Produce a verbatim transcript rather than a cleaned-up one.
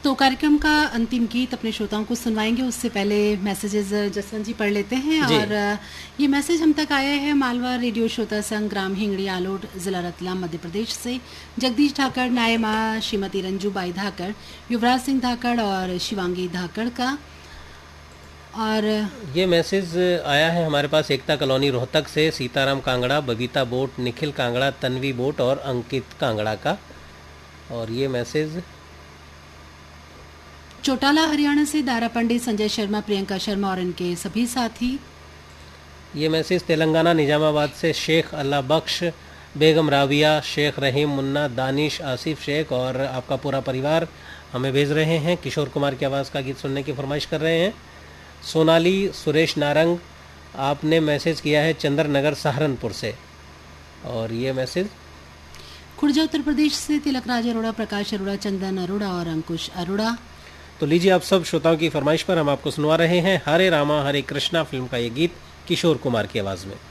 तो कार्यक्रम का अंतिम गीत अपने श्रोताओं को सुनवाएंगे, उससे पहले मैसेजेस जसवंत जी पढ़ लेते हैं। और ये मैसेज हम तक आया है मालवा रेडियो श्रोता संघ, ग्राम हिंगड़ी, आलोट, जिला रतलाम, मध्य प्रदेश से। जगदीश धाकड़, नायमा, श्रीमती रंजू बाई धाकड़, युवराज सिंह धाकड़ और शिवांगी धाकड़ का। और ये मैसेज आया है हमारे पास एकता कॉलोनी रोहतक से सीताराम कांगड़ा, बबीता बोट, निखिल कांगड़ा, तन्वी बोट और अंकित कांगड़ा का। और ये मैसेज चौटाला हरियाणा से दारा पंडित, संजय शर्मा, प्रियंका शर्मा और इनके सभी साथी। ये मैसेज तेलंगाना निजामाबाद से शेख अल्लाह बख्श, बेगम राबिया, शेख रहीम, मुन्ना, दानिश, आसिफ शेख और आपका पूरा परिवार हमें भेज रहे हैं। किशोर कुमार की आवाज़ का गीत सुनने की फरमाइश कर रहे हैं। सोनाली सुरेश नारंग, आपने मैसेज किया है चंद्र नगर सहारनपुर से। और ये मैसेज खुर्जा उत्तर प्रदेश से तिलक राज अरोड़ा, प्रकाश अरोड़ा, चंदन अरोड़ा और अंकुश अरोड़ा। तो लीजिए आप सब श्रोताओं की फरमाइश पर हम आपको सुनवा रहे हैं हरे रामा हरे कृष्णा फिल्म का ये गीत किशोर कुमार की आवाज़ में।